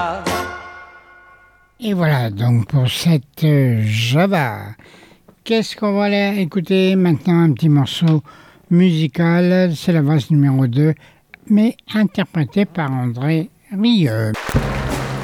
Et voilà donc pour cette Java. Qu'est-ce qu'on va aller écouter maintenant? Un petit morceau musical, c'est la valse numéro 2, mais interprété par André Rieu.